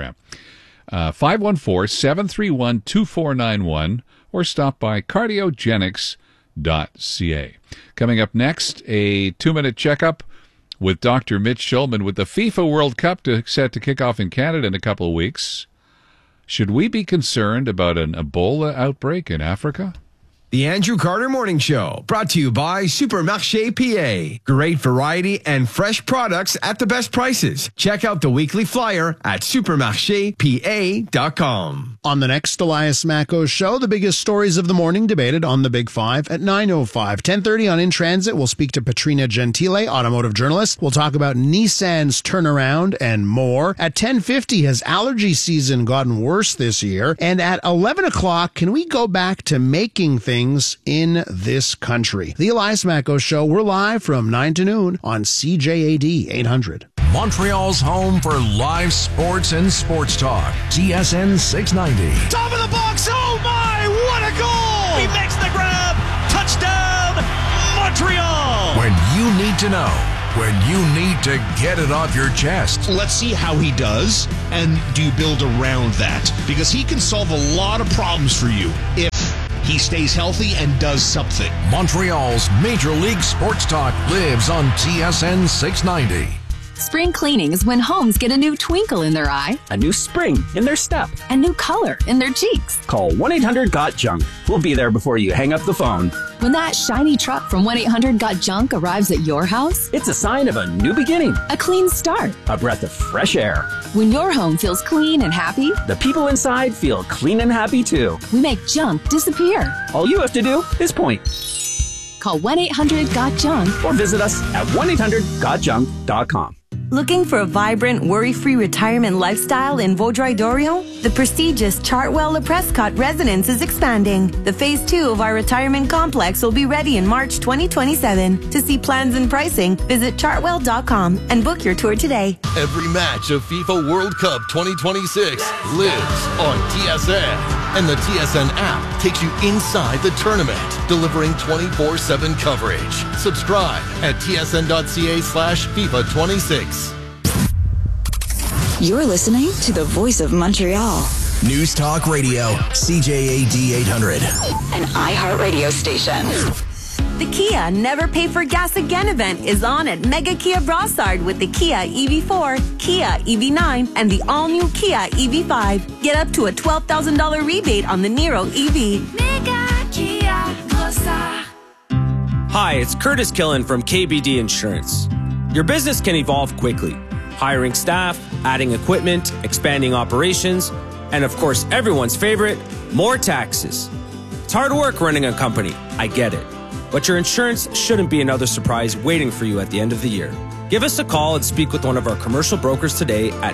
514-731-2491 or stop by cardiogenics.ca. Coming up next, a 2-minute checkup with Dr. Mitch Schulman with the FIFA World Cup set to kick off in Canada in a couple of weeks. Should we be concerned about an Ebola outbreak in Africa?
The Andrew Carter Morning Show, brought to you by Supermarché PA. Great variety and fresh products at the best prices. Check out the weekly flyer at supermarchepa.com.
On the next Elias Macco Show, the biggest stories of the morning debated on the Big Five at 9:05. 10:30 on In Transit, we'll speak to Patrina Gentile, automotive journalist. We'll talk about Nissan's turnaround and more. At 10:50, has allergy season gotten worse this year? And at 11 o'clock, can we go back to making things in this country? The Elias Macco Show, we're live from 9 to noon on CJAD 800.
Montreal's home for live sports and sports talk. TSN 690.
Top of the box. Oh my, what a goal! He makes the grab. Touchdown, Montreal!
When you need to know, when you need to get it off your chest.
Let's see how he does, and do you build around that? Because he can solve a lot of problems for you if he stays healthy and does something.
Montreal's Major League Sports Talk lives on TSN 690.
Spring cleaning is when homes get a new twinkle in their eye,
a new spring in their step,
a new color in their cheeks.
Call 1-800-GOT-JUNK. We'll be there before you hang up the phone.
When that shiny truck from 1-800-GOT-JUNK arrives at your house,
it's a sign of a new beginning,
a clean start,
a breath of fresh air.
When your home feels clean and happy,
the people inside feel clean and happy too.
We make junk disappear.
All you have to do is point.
Call 1-800-GOT-JUNK
or visit us at 1-800-GOTJUNK.com.
Looking for a vibrant, worry-free retirement lifestyle in Vaudreuil-Dorion? The prestigious Chartwell Le Prescott residence is expanding. The Phase 2 of our retirement complex will be ready in March 2027. To see plans and pricing, visit chartwell.com and book your tour today.
Every match of FIFA World Cup 2026 lives on TSN. And the TSN app takes you inside the tournament, delivering 24/7 coverage. Subscribe at tsn.ca/FIFA26.
You're listening to the Voice of Montreal.
News Talk Radio, CJAD 800.
An iHeartRadio station.
The Kia Never Pay for Gas Again event is on at Mega Kia Brossard with the Kia EV4, Kia EV9, and the all-new Kia EV5. Get up to a $12,000 rebate on the Niro EV.
Mega Kia Brossard.
Hi, it's Curtis Killen from KBD Insurance. Your business can evolve quickly. Hiring staff, adding equipment, expanding operations, and of course, everyone's favorite, more taxes. It's hard work running a company. I get it. But your insurance shouldn't be another surprise waiting for you at the end of the year. Give us a call and speak with one of our commercial brokers today at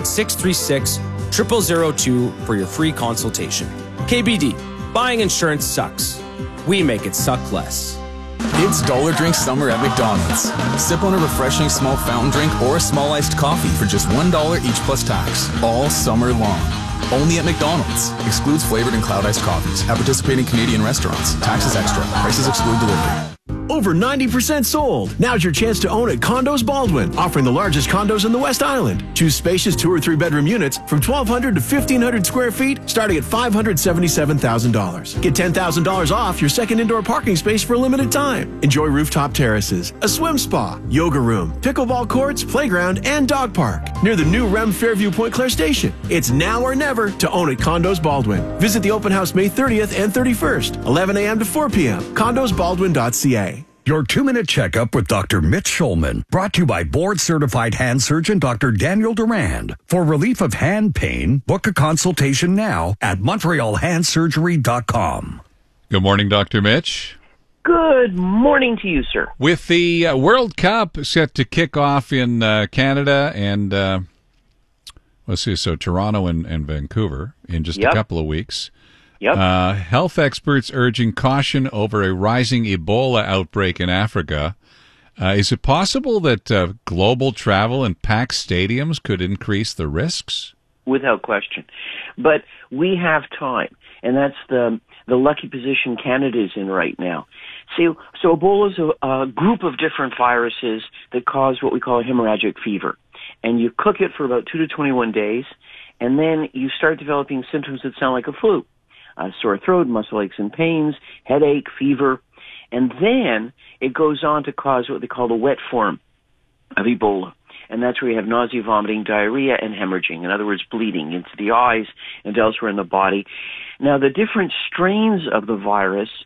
636-0002 for your free consultation. KBD, buying insurance sucks. We make it suck less.
It's Dollar Drink Summer at McDonald's. Sip on a refreshing small fountain drink or a small iced coffee for just $1 each plus tax, all summer long. Only at McDonald's. Excludes flavored and cloud iced coffees. At participating Canadian restaurants. Taxes extra. Prices exclude delivery.
Over 90% sold. Now's your chance to own at Condos Baldwin, offering the largest condos in the West Island. Choose spacious 2 or 3 bedroom units from 1,200 to 1,500 square feet, starting at $577,000. Get $10,000 off your second indoor parking space for a limited time. Enjoy rooftop terraces, a swim spa, yoga room, pickleball courts, playground, and dog park near the new REM Fairview Point Claire Station. It's now or never to own at Condos Baldwin. Visit the open house May 30th and 31st, 11 a.m. to 4 p.m. CondosBaldwin.ca.
Your 2-minute checkup with Dr. Mitch Schulman, brought to you by board-certified hand surgeon Dr. Daniel Durand. For relief of hand pain, book a consultation now at MontrealHandSurgery.com.
Good morning, Dr. Mitch.
Good morning to you, sir.
With the World Cup set to kick off in Canada and, let's see, so Toronto and Vancouver in just a couple of weeks. Health experts urging caution over a rising Ebola outbreak in Africa. Is it possible that global travel and packed stadiums could increase the risks?
Without question. But we have time, and that's the lucky position Canada is in right now. So Ebola is a group of different viruses that cause what we call a hemorrhagic fever. And you cook it for about 2 to 21 days, and then you start developing symptoms that sound like a flu. Sore throat, muscle aches and pains, headache, fever, and then it goes on to cause what they call the wet form of Ebola. And that's where you have nausea, vomiting, diarrhea, and hemorrhaging. In other words, bleeding into the eyes and elsewhere in the body. Now, the different strains of the virus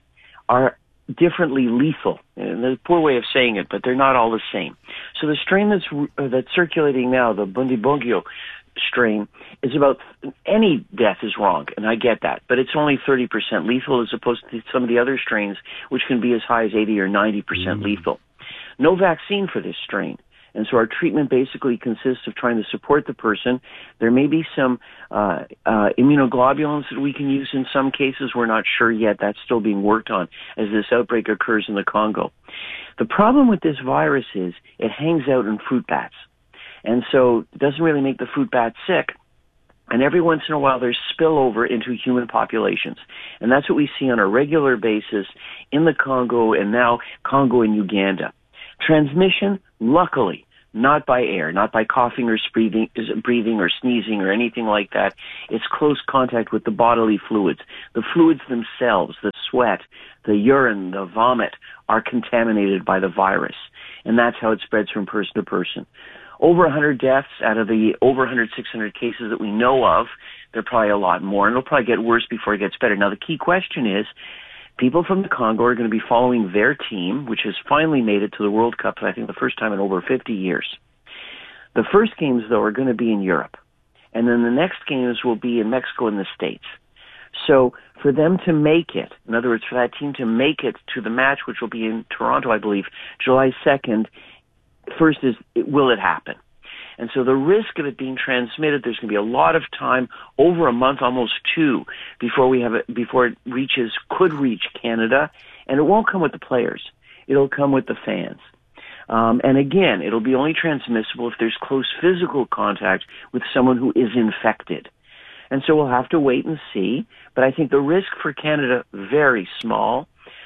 are differently lethal. And there's a poor way of saying it, but they're not all the same. So the strain that's circulating now, the Bundibugyo strain, is about any death is wrong, and I get that, but it's only 30% lethal as opposed to some of the other strains, which can be as high as 80 or 90% lethal. No vaccine for this strain. And so our treatment basically consists of trying to support the person. There may be some immunoglobulins that we can use in some cases. We're not sure yet. That's still being worked on as this outbreak occurs in the Congo. The problem with this virus is it hangs out in fruit bats. And so it doesn't really make the fruit bat sick. And every once in a while there's spillover into human populations. And that's what we see on a regular basis in the Congo and now Congo and Uganda. Transmission, luckily, not by air, not by coughing or breathing or sneezing or anything like that. It's close contact with the bodily fluids. The fluids themselves, the sweat, the urine, the vomit, are contaminated by the virus. And that's how it spreads from person to person. Over 100 deaths out of the over 100, 600 cases that we know of. There are probably a lot more, and it'll probably get worse before it gets better. Now, the key question is, people from the Congo are going to be following their team, which has finally made it to the World Cup, I think the first time in over 50 years. The first games, though, are going to be in Europe. And then the next games will be in Mexico and the States. So for them to make it, in other words, for that team to make it to the match, which will be in Toronto, I believe, July 2nd, first is, will it happen? And so the risk of it being transmitted, there's going to be a lot of time, over a month, almost two, before it could reach Canada. And it won't come with the players. It'll come with the fans. And again, it'll be only transmissible if there's close physical contact with someone who is infected. And so we'll have to wait and see. But I think the risk for Canada, very small.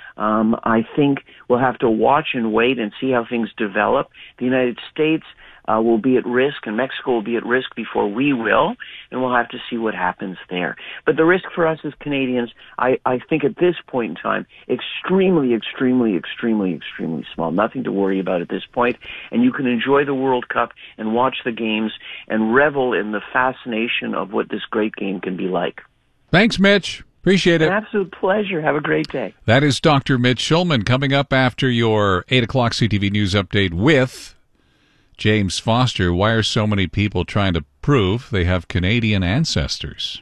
I think we'll have to watch and wait and see how things develop. The United States will be at risk, and Mexico will be at risk before we will, and we'll have to see what happens there. But the risk for us as Canadians, I think at this point in time, extremely, extremely, extremely, extremely small. Nothing to worry about at this point, and you can enjoy the World Cup and watch the games and revel in the fascination of what this great game can be like.
Thanks, Mitch. Appreciate it.
An absolute pleasure. Have a great day.
That is Dr. Mitch Schulman coming up after your 8 o'clock CTV News Update with James Foster. Why are so many people trying to prove they have Canadian ancestors?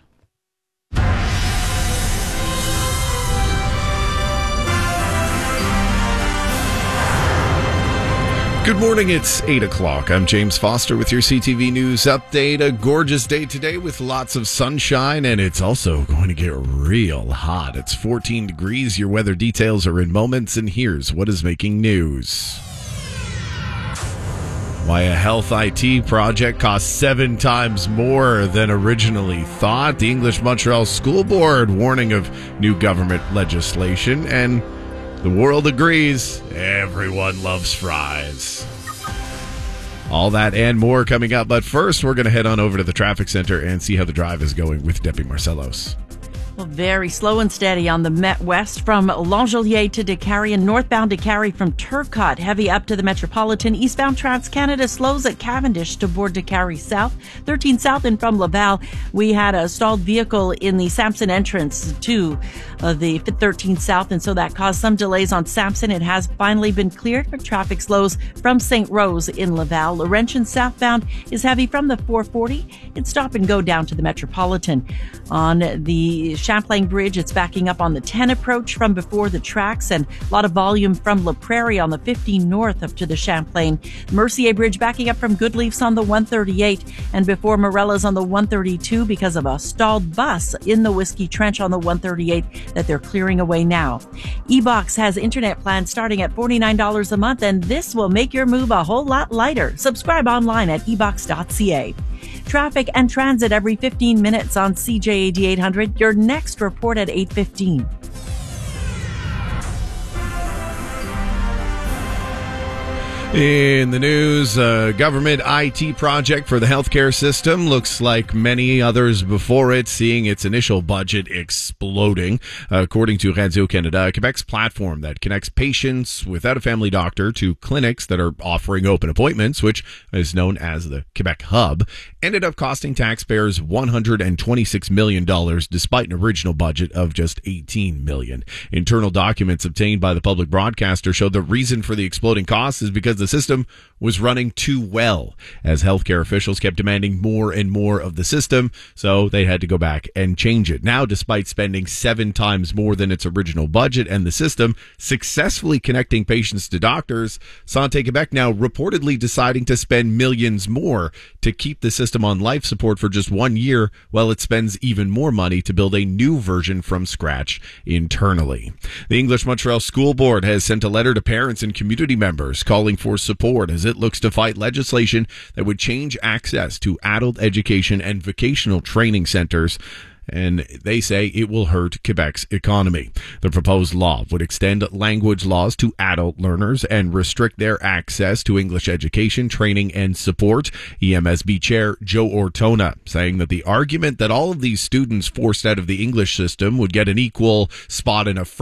Good morning, it's 8 o'clock. I'm James Foster with your CTV News Update. A gorgeous day today with lots of sunshine, and it's also going to get real hot. It's 14 degrees. Your weather details are in moments, and here's what is making news. Why a health IT project costs 7 times more than originally thought. The English Montreal School Board warning of new government legislation, and the world agrees. Everyone loves fries. All that and more coming up. But first, we're going to head on over to the traffic center and see how the drive is going with Debbie Marcellos.
Well, very slow and steady on the Met West from L'Angelier to Décarie and northbound Décarie from Turcotte. Heavy up to the Metropolitan. Eastbound TransCanada slows at Cavendish to board Décarie South. 13 South and from Laval. We had a stalled vehicle in the Sampson entrance to the 13 South, and so that caused some delays on Sampson. It has finally been cleared, but traffic slows from St. Rose in Laval. Laurentian southbound is heavy from the 440. It's stop and go down to the Metropolitan. On the Champlain Bridge, it's backing up on the 10 approach from before the tracks, and a lot of volume from La Prairie on the 15 north up to the Champlain. Mercier Bridge backing up from Goodleaf's on the 138 and before Morella's on the 132 because of a stalled bus in the Whiskey Trench on the 138 that they're clearing away now. eBox has internet plans starting at $49 a month, and this will make your move a whole lot lighter. Subscribe online at ebox.ca. Traffic and transit every 15 minutes on CJAD 800. Your next report at 8:15.
In the news, a government IT project for the healthcare system looks like many others before it, seeing its initial budget exploding. According to Radio-Canada, Quebec's platform that connects patients without a family doctor to clinics that are offering open appointments, which is known as the Quebec Hub, ended up costing taxpayers $126 million, despite an original budget of just $18 million. Internal documents obtained by the public broadcaster show the reason for the exploding costs is because the system was running too well, as healthcare officials kept demanding more and more of the system, so they had to go back and change it. Now, despite spending 7 times more than its original budget and the system successfully connecting patients to doctors, Santé Quebec now reportedly deciding to spend millions more to keep the system on life support for just 1 year, while it spends even more money to build a new version from scratch internally. The English Montreal School Board has sent a letter to parents and community members calling for support as it looks to fight legislation that would change access to adult education and vocational training centers. And they say it will hurt Quebec's economy. The proposed law would extend language laws to adult learners and restrict their access to English education, training, and support. EMSB Chair Joe Ortona saying that the argument that all of these students forced out of the English system would get an equal spot in a